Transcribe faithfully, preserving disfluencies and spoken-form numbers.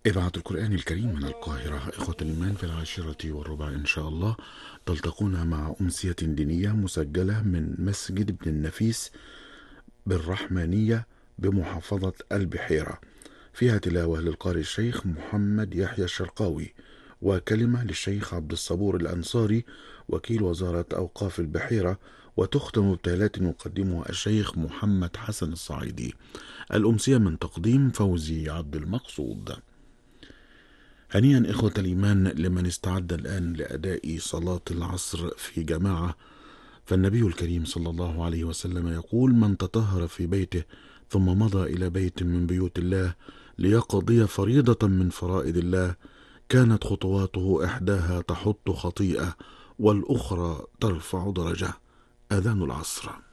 إذاعة القرآن الكريم من القاهرة. إخوة الإيمان، في العاشرة والربع إن شاء الله تلتقون مع أمسية دينية مسجلة من مسجد ابن النفيس بالرحمانية بمحافظة البحيرة، فيها تلاوة للقارئ الشيخ محمد يحيى الشرقاوي، وكلمة للشيخ عبد الصبور الأنصاري وكيل وزارة أوقاف البحيرة، وتختم بتالات يقدمها الشيخ محمد حسن الصعيدي. الأمسية من تقديم فوزي عبد المقصود. هنيئا إخوة الإيمان لمن استعد الآن لأداء صلاة العصر في جماعة، فالنبي الكريم صلى الله عليه وسلم يقول: من تطهر في بيته ثم مضى إلى بيت من بيوت الله ليقضي فريضة من فرائض الله، كانت خطواته إحداها تحط خطيئة والأخرى ترفع درجة. أذان العصر.